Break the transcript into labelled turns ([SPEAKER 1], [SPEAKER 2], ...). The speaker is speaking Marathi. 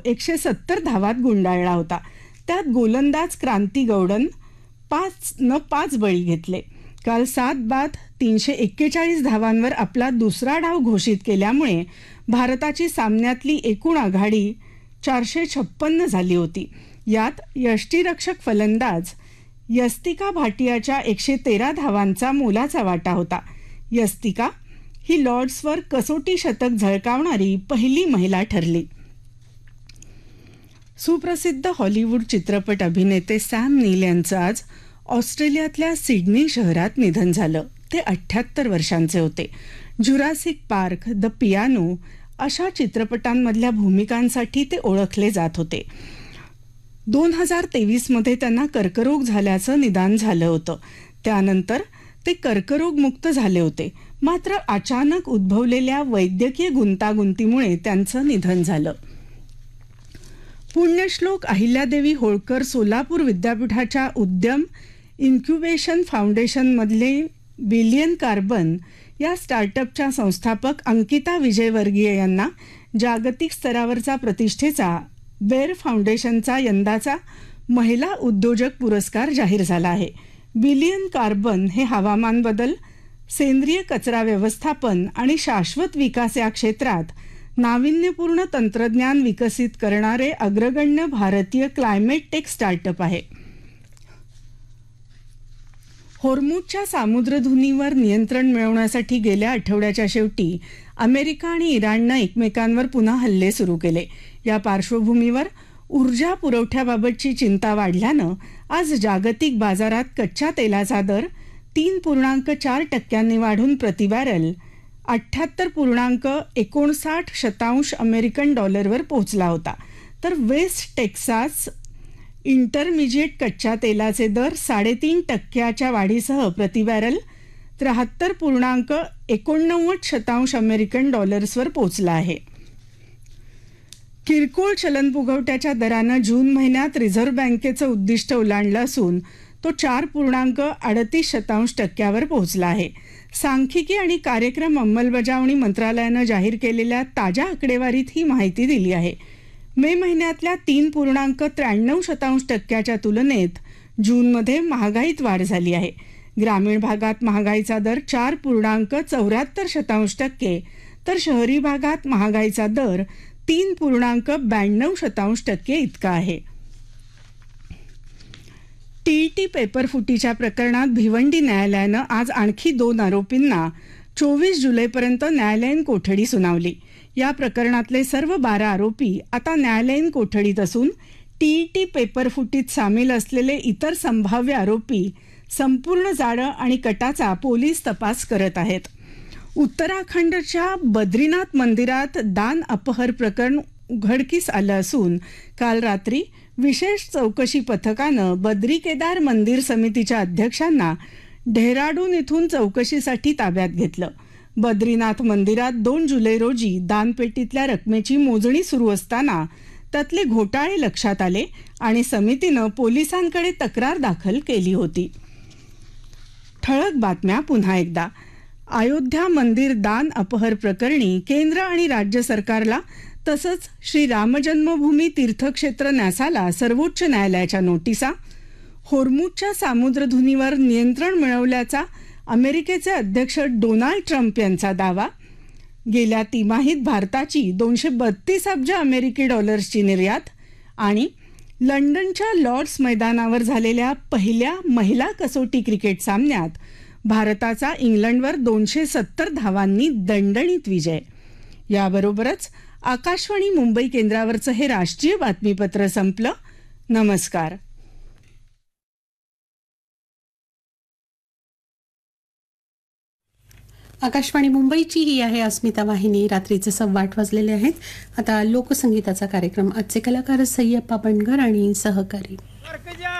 [SPEAKER 1] 170 धावात गुंडाळला होता. त्यात गोलंदाज क्रांती गौडन 5 बळी घेतले. काल 7 बाद 341 धावांवर आपला दुसरा डाव घोषित केल्यामुळे भारताची सामन्यातली एकूण आघाडी 456 झाली होती. यात यष्टिरक्षक फलंदाज यस्तिका भाटियाच्या 113 धावांचा मोलाचा वाटा होता. यस्तिका ही लॉर्ड्सवर कसोटी शतक झळकावणारी पहिली महिला ठरली. सुप्रसिद्ध हॉलिवूड चित्रपट अभिनेते सॅम नील यांचं आज ऑस्ट्रेलियातल्या सिडनी शहरात निधन झालं. ते 78 वर्षांचे होते. जुरासिक पार्क, द पियानो अशा चित्रपटांमधल्या भूमिकांसाठी ते ओळखले जात होते. 2023 त्यांना कर्करोग झाल्याचं निदान झालं होतं. त्यानंतर ते कर्करोगमुक्त झाले होते. मात्र अचानक उद्भवलेल्या वैद्यकीय गुंतागुंतीमुळे त्यांचं निधन झालं. पुण्यश्लोक अहिल्यादेवी होळकर सोलापूर विद्यापीठाच्या उद्यम इन्क्युबेशन फाउंडेशनमधले बिलियन कार्बन या स्टार्टअपच्या संस्थापक अंकिता विजयवर्गीय यांना जागतिक स्तरावरचा प्रतिष्ठेचा बेर फाउंडेशनचा यंदाचा महिला उद्योजक पुरस्कार जाहीर झाला आहे. बिलियन कार्बन हे हवामान बदल, सेंद्रिय कचरा व्यवस्थापन आणि शाश्वत विकास या क्षेत्रात नाविन्यपूर्ण तंत्रज्ञान विकसित करणारे अग्रगण्य भारतीय क्लायमेट टेक स्टार्टअप आहे. होर्मुझच्या सामुद्रधुनीवर नियंत्रण मिळवण्यासाठी गेल्या आठवड्याच्या शेवटी अमेरिका आणि इराणनं एकमेकांवर पुन्हा हल्ले सुरू केले. या पार्श्वभूमीवर ऊर्जा पुरवठ्याबाबतची चिंता वाढल्यानं आज जागतिक बाजारात कच्च्या तेलाचा दर 3.4% वाढून प्रतिबॅरल 78.59 अमेरिकन डॉलरवर पोहोचला होता. तर वेस्ट टेक्सास इंटरमिजिएट कच्च्या तेलाचे दर 3.5% वाढीसह प्रतिबॅरल 73.89 अमेरिकन डॉलर्सवर पोहोचला आहे. किरकोळ चलन फुगवट्याच्या दरानं जून महिन्यात रिझर्व्ह बँकेचं उद्दिष्ट ओलांडलं असून तो 4.38% पोहोचला आहे. सांख्यिकी आणि कार्यक्रम अंमलबजावणी मंत्रालयानं जाहीर केलेल्या ताज्या आकडेवारीत ही माहिती दिली आहे. मे महिन्यातल्या 3.93% तुलनेत जूनमध्ये महागाईत वाढ झाली आहे. ग्रामीण भागात महागाईचा दर 4.74% तर शहरी भागात महागाईचा दर 3.92% इतका आहे. टीईटी पेपर फुटीच्या प्रकरणात भिवंडी न्यायालयानं आज आणखी 2 आरोपींना 24 जुलैपर्यंत न्यायालयीन कोठडी सुनावली. या प्रकरणातले सर्व 12 आरोपी आता न्यायालयीन कोठडीत असून टीईटी पेपर फुटीत सामील असलेले इतर संभाव्य आरोपी संपूर्ण जाळं आणि कटाचा पोलीस तपास करत आहेत. उत्तराखंडच्या बद्रीनाथ मंदिरात दान अपहर प्रकरण उघडकीस आलं असून काल रात्री विशेष चौकशी पथकानं बद्री केदार मंदिर समितीच्या अध्यक्षांना डेहराडून इथून चौकशीसाठी ताब्यात घेतलं. बद्रीनाथ मंदिरात 2 जुलै रोजी दानपेटीतल्या रकमेची मोजणी सुरू असताना त्यातले घोटाळे लक्षात आले आणि समितीनं पोलिसांकडे तक्रार दाखल केली होती. ठळक बातम्या पुन्हा एकदा. अयोध्या मंदिर दान अपहर प्रकरणी केंद्र आणि राज्य सरकारला तसंच श्री रामजन्मभूमी तीर्थक्षेत्र न्यासाला सर्वोच्च न्यायालयाच्या नोटिसा. होर्मुझच्या सामुद्रधुनीवर नियंत्रण मिळवल्याचा अमेरिकेचे अध्यक्ष डोनाल्ड ट्रम्प यांचा दावा. गेल्या तिमाहीत भारताची 232 अब्ज अमेरिकी डॉलर्सची निर्यात. आणि लंडनच्या लॉर्ड्स मैदानावर झालेल्या पहिल्या महिला कसोटी क्रिकेट सामन्यात भारताचा इंग्लंडवर 270 धावांनी दणदणीत विजय. याबरोबरच आकाशवाणी मुंबई केंद्रावरचं हे राष्ट्रीय बातमीपत्र संपलं. नमस्कार.
[SPEAKER 2] आकाशवाणी मुंबईची ही आहे अस्मिता वाहिनी. रात्रीचे 8:15 वाजलेले आहेत. आता लोकसंगीताचा कार्यक्रम. आजचे कलाकार सय्यप्पा बनगर आणि सहकारी.